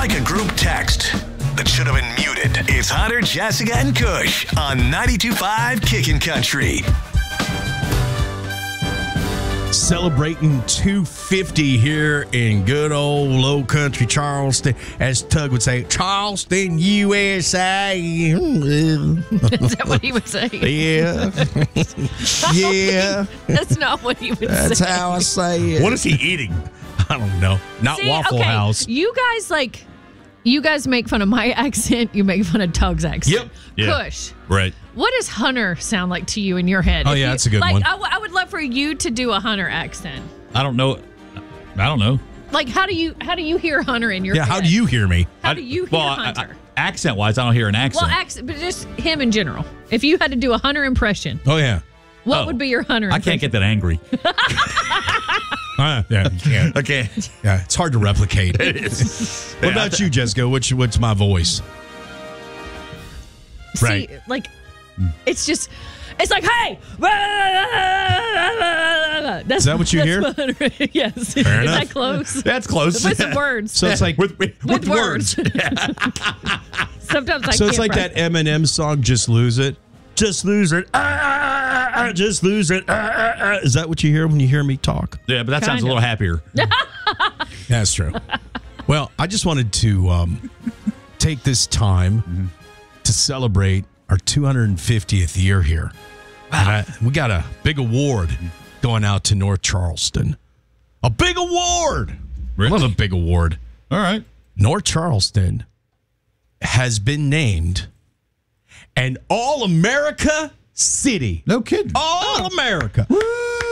like a group text that should have been muted. It's Hunter, Jessica, and Kush on 92.5 Kickin' Country. Celebrating 250 here in good old low country Charleston. As Tug would say, Charleston, USA. Is that what he would say? Yeah. Yeah. That's not what he would say. That's how I say it. What is he eating? I don't know. Not See, Waffle okay, House. You guys make fun of my accent. You make fun of Tug's accent. Yep. Yeah. Kush. Right. What does Hunter sound like to you in your head? Oh, yeah, that's a good one. I would love for you to do a Hunter accent. I don't know. Like, how do you hear Hunter in your head? How do you hear me? How do you hear Hunter? Accent-wise, I don't hear an accent. Well, but just him in general. If you had to do a Hunter impression, Oh, yeah. what would be your Hunter I impression? can't get that angry. Yeah, you can't. Okay. Yeah, it's hard to replicate. It is. What about you, Jessica? What's my voice? See, Right. like, it's like, hey! That's, Is that what you hear? Yes. Is enough. that close? That's close. With some words. So it's like with words. Sometimes I So can't it's like write. that Eminem song, Just Lose It. Just lose it. Just lose it. Is that what you hear when you hear me talk? Yeah, but that sounds a Kind little happier. That's true. Well, I just wanted to take this time to celebrate our 250th year here. Wow. We got a big award going out to North Charleston. A big award. Really? I love a big award. All right. North Charleston has been named an All-America City. No kidding. All America.